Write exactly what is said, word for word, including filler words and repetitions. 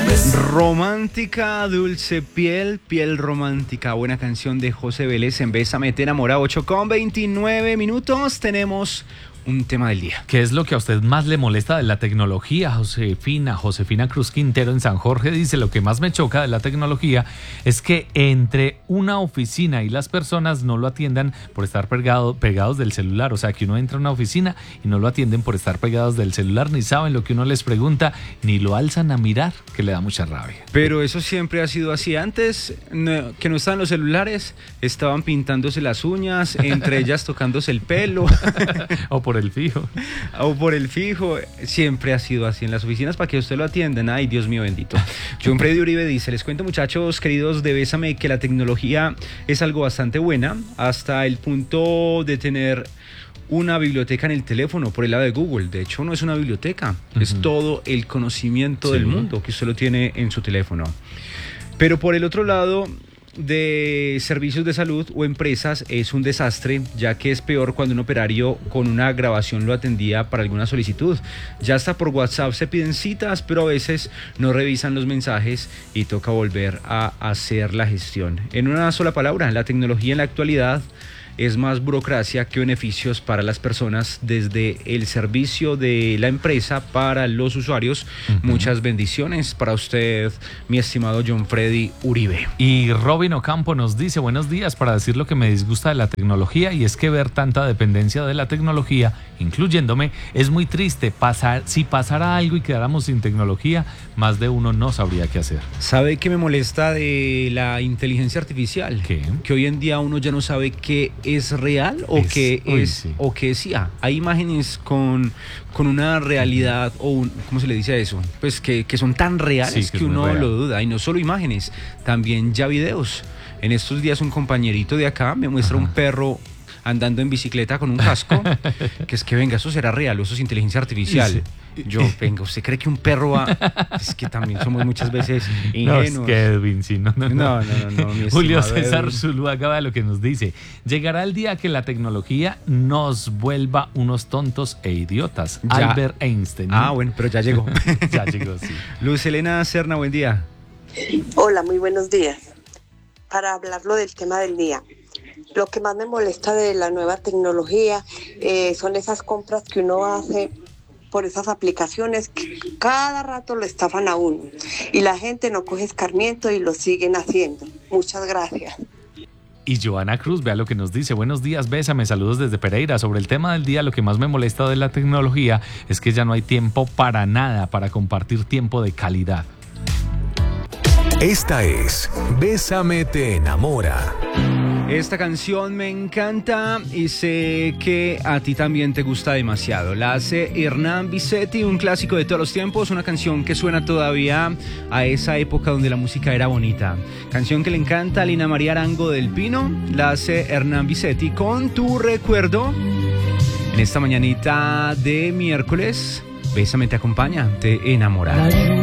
Romántica, dulce piel, piel romántica. Buena canción de José Vélez en Bésame te enamora. Ocho con veintinueve minutos. Tenemos un tema del día. ¿Qué es lo que a usted más le molesta de la tecnología? Josefina, Josefina Cruz Quintero en San Jorge dice: lo que más me choca de la tecnología es que entre una oficina y las personas no lo atiendan por estar pegado, pegados del celular. O sea, que uno entra a una oficina y no lo atienden por estar pegados del celular, ni saben lo que uno les pregunta, ni lo alzan a mirar, que le da mucha rabia. Pero eso siempre ha sido así. Antes, no, que no estaban los celulares, estaban pintándose las uñas, entre ellas tocándose el pelo. O por el fijo. O por el fijo. Siempre ha sido así en las oficinas para que usted lo atiendan. Ay, Dios mío bendito. John Freddy Uribe dice: les cuento, muchachos queridos de Bésame, que la tecnología es algo bastante buena, hasta el punto de tener una biblioteca en el teléfono por el lado de Google. De hecho, no es una biblioteca, uh-huh. es todo el conocimiento sí. del mundo que usted lo tiene en su teléfono. Pero por el otro lado de servicios de salud o empresas es un desastre, ya que es peor cuando un operario con una grabación lo atendía para alguna solicitud. Ya hasta por WhatsApp se piden citas, pero a veces no revisan los mensajes y toca volver a hacer la gestión. En una sola palabra, la tecnología en la actualidad es más burocracia que beneficios para las personas, desde el servicio de la empresa para los usuarios. Uh-huh. Muchas bendiciones para usted, mi estimado John Freddy Uribe. Y Robin Ocampo nos dice: buenos días, para decir lo que me disgusta de la tecnología, y es que ver tanta dependencia de la tecnología, incluyéndome, es muy triste. Pasar, si pasara algo y quedáramos sin tecnología, más de uno no sabría qué hacer. ¿Sabe qué me molesta de la inteligencia artificial? ¿Qué? Que hoy en día uno ya no sabe qué es real o es, qué uy, es sí. o qué es I A. Hay imágenes con, con una realidad, o un, ¿cómo se le dice a eso? Pues que, que son tan reales sí, que, que uno real. lo duda. Y no solo imágenes, también ya videos. En estos días un compañerito de acá me muestra Ajá. un perro andando en bicicleta con un casco, que es que venga, eso será real, eso es inteligencia artificial. Sí. Yo, venga, ¿usted cree que un perro va? Es que también somos muchas veces ingenuos. No, es que Edwin, sí, no, no, no. No, no, no, no mi Julio César Edwin. Zuluaga lo que nos dice: llegará el día que la tecnología nos vuelva unos tontos e idiotas. Ya. Albert Einstein. Ah, bueno, pero ya llegó. Ya llegó, sí. Luz Elena Serna, buen día. Hola, muy buenos días. Para hablarlo del tema del día, lo que más me molesta de la nueva tecnología eh, son esas compras que uno hace por esas aplicaciones que cada rato lo estafan a uno y la gente no coge escarmiento y lo siguen haciendo. Muchas gracias. Y Joana Cruz, vea lo que nos dice: buenos días, Bésame, saludos desde Pereira. Sobre el tema del día, lo que más me molesta de la tecnología es que ya no hay tiempo para nada, para compartir tiempo de calidad. Esta es Bésame te enamora. Esta canción me encanta y sé que a ti también te gusta demasiado. La hace Hernán Vicetti, un clásico de todos los tiempos, una canción que suena todavía a esa época donde la música era bonita. Canción que le encanta a Lina María Arango del Pino, la hace Hernán Vicetti con Tu Recuerdo. En esta mañanita de miércoles, Bésame te acompaña, te enamora.